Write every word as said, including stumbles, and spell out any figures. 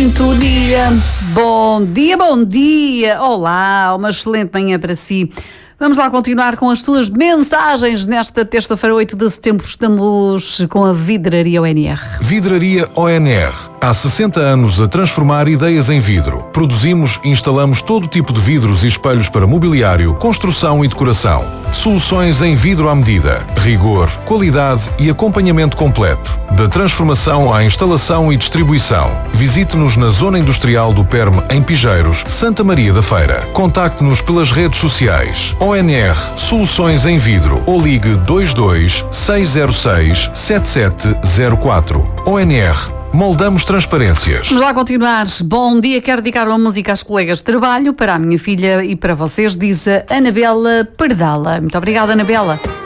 sintonia. Bom dia, bom dia. Olá, uma excelente manhã para si. Vamos lá continuar com as suas mensagens nesta terça-feira, oito de setembro. Estamos com a Vidraria O N R. Vidraria O N R. Há sessenta anos a transformar ideias em vidro. Produzimos e instalamos todo tipo de vidros e espelhos para mobiliário, construção e decoração. Soluções em vidro à medida. Rigor, qualidade e acompanhamento completo. Da transformação à instalação e distribuição. Visite-nos na Zona Industrial do Perme, em Pijeiros, Santa Maria da Feira. Contacte-nos pelas redes sociais. O N R Soluções em Vidro ou ligue dois dois seis zero seis sete sete zero quatro. O N R Moldamos transparências. Vamos lá continuar. Bom dia, quero dedicar uma música às colegas de trabalho, para a minha filha e para vocês, diz a Anabela Perdala. Muito obrigada, Anabela.